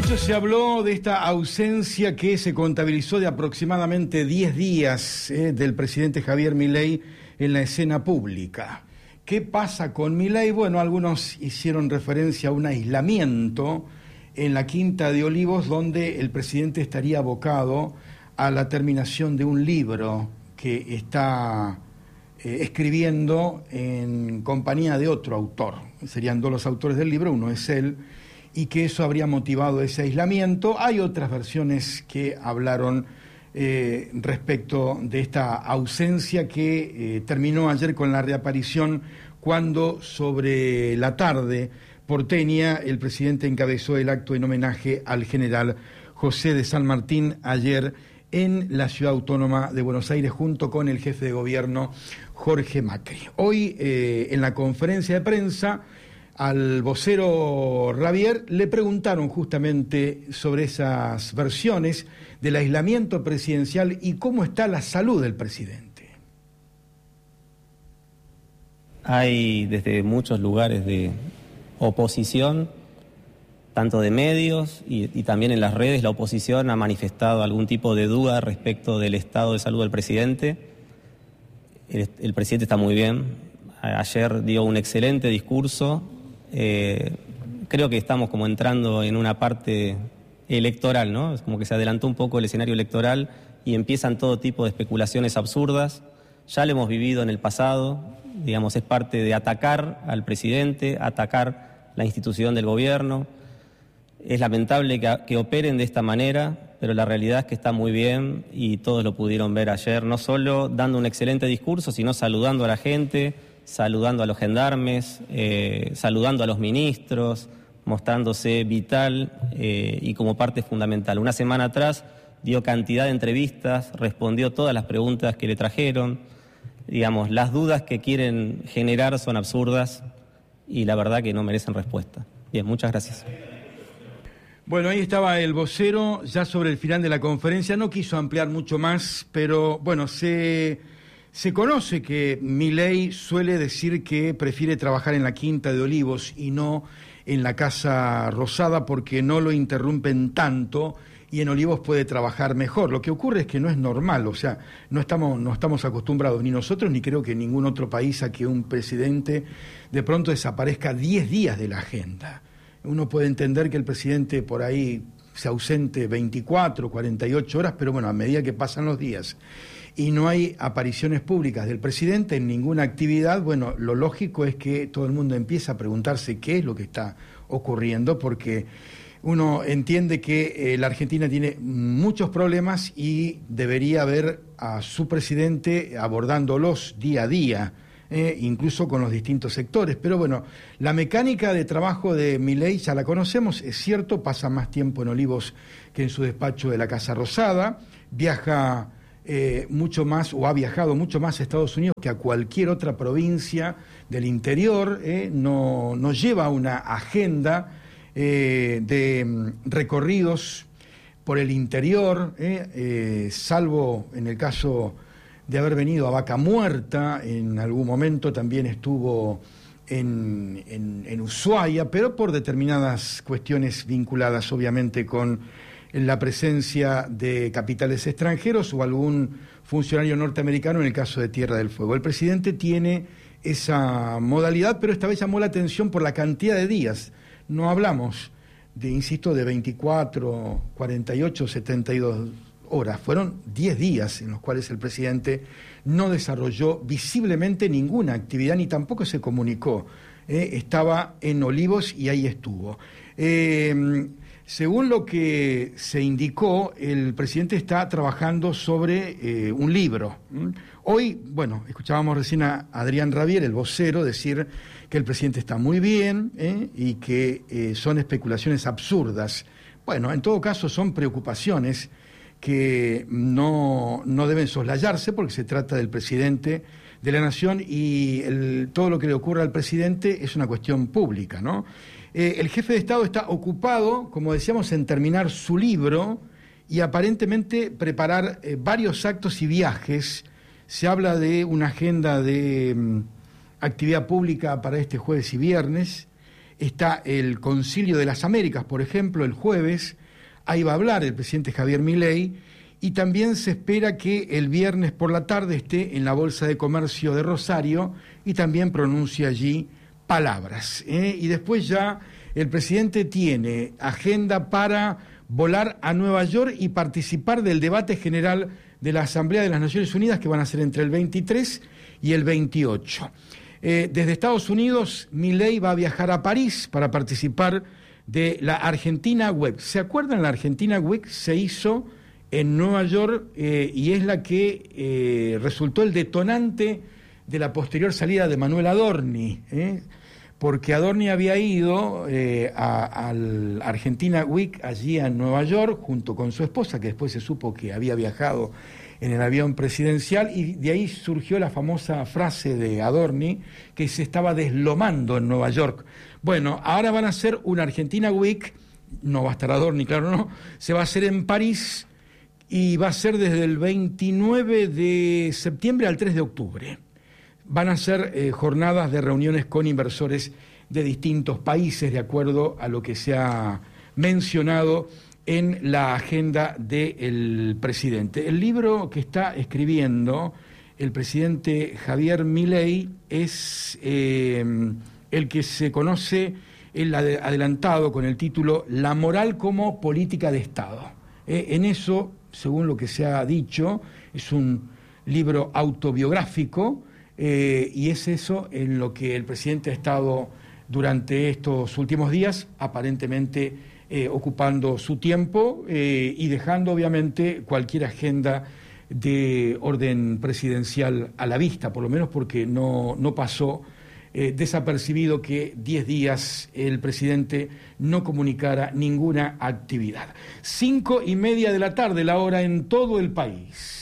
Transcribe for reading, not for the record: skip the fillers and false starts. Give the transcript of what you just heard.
Mucho se habló de esta ausencia que se contabilizó de aproximadamente 10 días del presidente Javier Milei en la escena pública. ¿Qué pasa con Milei? Bueno, algunos hicieron referencia a un aislamiento en la Quinta de Olivos, donde el presidente estaría abocado a la terminación de un libro que está escribiendo en compañía de otro autor. Serían dos los autores del libro, uno es él, y que eso habría motivado ese aislamiento. Hay otras versiones que hablaron respecto de esta ausencia que terminó ayer con la reaparición cuando sobre la tarde porteña el presidente encabezó el acto en homenaje al general José de San Martín ayer en la ciudad autónoma de Buenos Aires junto con el jefe de gobierno Jorge Macri. Hoy en la conferencia de prensa al vocero Ravier le preguntaron justamente sobre esas versiones del aislamiento presidencial y cómo está la salud del presidente. Hay desde muchos lugares de oposición, tanto de medios y también en las redes, la oposición ha manifestado algún tipo de duda respecto del estado de salud del presidente. El presidente está muy bien. Ayer dio un excelente discurso. Creo que estamos como entrando en una parte electoral, ¿no? Es como que se adelantó un poco el escenario electoral y empiezan todo tipo de especulaciones absurdas. Ya lo hemos vivido en el pasado, digamos, es parte de atacar al presidente, atacar la institución del gobierno. Es lamentable que operen de esta manera, pero la realidad es que está muy bien y todos lo pudieron ver ayer, no solo dando un excelente discurso, sino saludando a la gente, saludando a los gendarmes, saludando a los ministros, mostrándose vital y como parte fundamental. Una semana atrás dio cantidad de entrevistas, respondió todas las preguntas que le trajeron. Digamos, las dudas que quieren generar son absurdas y la verdad que no merecen respuesta. Bien, muchas gracias. Bueno, ahí estaba el vocero, ya sobre el final de la conferencia, no quiso ampliar mucho más, pero bueno, se conoce que Milei suele decir que prefiere trabajar en la Quinta de Olivos y no en la Casa Rosada porque no lo interrumpen tanto y en Olivos puede trabajar mejor. Lo que ocurre es que no es normal, o sea, no estamos acostumbrados, ni nosotros ni creo que ningún otro país, a que un presidente de pronto desaparezca 10 días de la agenda. Uno puede entender que el presidente por ahí se ausente 24, 48 horas, pero bueno, a medida que pasan los días y no hay apariciones públicas del presidente en ninguna actividad, bueno, lo lógico es que todo el mundo empieza a preguntarse qué es lo que está ocurriendo, porque uno entiende que la Argentina tiene muchos problemas y debería ver a su presidente abordándolos día a día, incluso con los distintos sectores. Pero bueno, la mecánica de trabajo de Milei ya la conocemos, es cierto, pasa más tiempo en Olivos que en su despacho de la Casa Rosada, viaja mucho más, o ha viajado mucho más a Estados Unidos que a cualquier otra provincia del interior, no lleva una agenda de recorridos por el interior, salvo en el caso de haber venido a Vaca Muerta, en algún momento también estuvo en Ushuaia, pero por determinadas cuestiones vinculadas obviamente con la presencia de capitales extranjeros o algún funcionario norteamericano en el caso de Tierra del Fuego. El presidente tiene esa modalidad, pero esta vez llamó la atención por la cantidad de días. No hablamos insisto, de 24, 48, 72 horas. Fueron 10 días en los cuales el presidente no desarrolló visiblemente ninguna actividad, ni tampoco se comunicó. Estaba en Olivos y ahí estuvo. Según lo que se indicó, el presidente está trabajando sobre un libro. Hoy, bueno, escuchábamos recién a Adrián Ravier, el vocero, decir que el presidente está muy bien y que son especulaciones absurdas. Bueno, en todo caso son preocupaciones que no deben soslayarse porque se trata del presidente de la nación y todo lo que le ocurra al presidente es una cuestión pública, ¿no? El jefe de Estado está ocupado, como decíamos, en terminar su libro y aparentemente preparar varios actos y viajes. Se habla de una agenda de actividad pública para este jueves y viernes. está el Concilio de las Américas, por ejemplo, el jueves. Ahí va a hablar el presidente Javier Milei, y también se espera que el viernes por la tarde esté en la Bolsa de Comercio de Rosario y también pronuncie allí palabras. Y después ya el presidente tiene agenda para volar a Nueva York y participar del debate general de la Asamblea de las Naciones Unidas, que van a ser entre el 23 y el 28. Desde Estados Unidos, Milei va a viajar a París para participar de la Argentina Week. ¿Se acuerdan? La Argentina Week se hizo en Nueva York y es la que resultó el detonante de la posterior salida de Manuel Adorni, porque Adorni había ido al Argentina Week allí en Nueva York junto con su esposa, que después se supo que había viajado en el avión presidencial, y de ahí surgió la famosa frase de Adorni, que se estaba deslomando en Nueva York. Bueno, ahora van a hacer una Argentina Week, no va a estar Adorni, claro, no, se va a hacer en París, y va a ser desde el 29 de septiembre al 3 de octubre. Van a ser jornadas de reuniones con inversores de distintos países, de acuerdo a lo que se ha mencionado en la agenda del presidente. El libro que está escribiendo el presidente Javier Milei es el que se conoce, el adelantado con el título La moral como política de Estado. En eso, según lo que se ha dicho, es un libro autobiográfico, y es eso en lo que el presidente ha estado durante estos últimos días, aparentemente ocupando su tiempo y dejando obviamente cualquier agenda de orden presidencial a la vista, por lo menos porque no pasó desapercibido que 10 días el presidente no comunicara ninguna actividad. 5:30 de la tarde, la hora en todo el país.